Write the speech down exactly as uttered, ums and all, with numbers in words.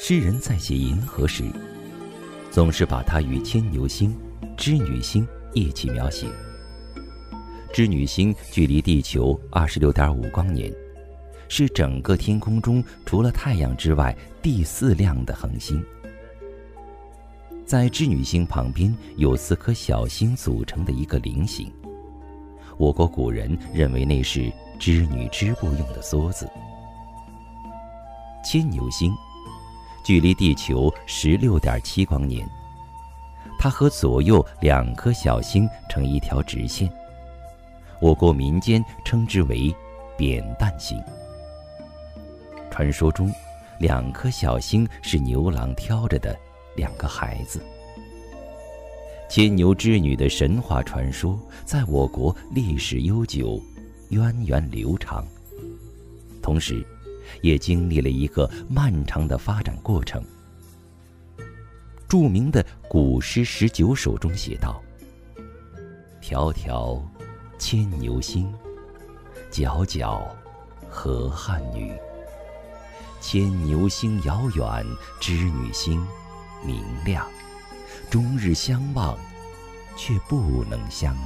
诗人在写银河时，总是把它与牵牛星、织女星一起描写。织女星距离地球二十六点五光年，是整个天空中除了太阳之外第四亮的恒星。在织女星旁边有四颗小星组成的一个菱形，我国古人认为那是织女织布用的梭子。牵牛星距离地球十六点七光年，它和左右两颗小星成一条直线，我国民间称之为扁担星。传说中，两颗小星是牛郎挑着的两个孩子。牵牛织女的神话传说在我国历史悠久，源远流长，同时也经历了一个漫长的发展过程。著名的古诗十九首中写道：迢迢牵牛星，皎皎河汉女。牵牛星遥远，织女星明亮，终日相望，却不能相